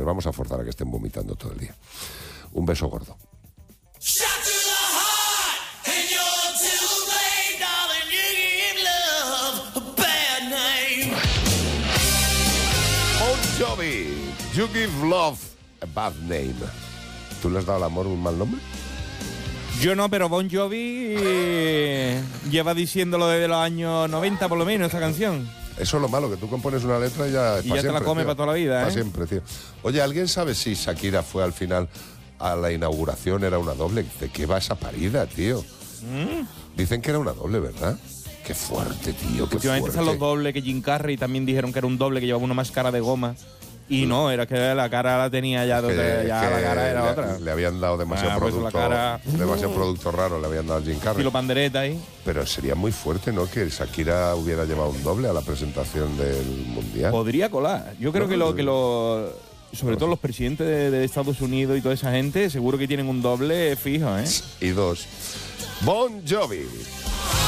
vamos a forzar a que estén vomitando todo el día. Un beso gordo. Bon Jovi, You Give Love a Bad Name. ¿Tú le has dado al amor un mal nombre? Yo no, pero Bon Jovi lleva diciéndolo desde los años 90 por lo menos, esta canción. Eso es lo malo, que tú compones una letra y ya es Y para ya siempre, te la comes tío. para toda la vida, Para siempre, tío. Oye, ¿alguien sabe si Shakira fue al final a la inauguración? Era una doble. ¿De qué va esa parida, tío? Dicen que era una doble, ¿verdad? Qué fuerte, tío, qué Últimamente fuerte. están los dobles, que Jim Carrey también dijeron que era un doble que llevaba una máscara de goma. Y no, era que la cara la tenía ya, ya la cara era otra. Le habían dado demasiado pues producto, la cara... demasiado producto raro, le habían dado a Jim Carrey. Estilo pandereta ahí. Pero sería muy fuerte, ¿no? Que Shakira hubiera llevado un doble a la presentación del Mundial. Podría colar. Yo creo sobre todo los presidentes de Estados Unidos y toda esa gente, seguro que tienen un doble fijo, ¿eh? Y dos. Bon Jovi.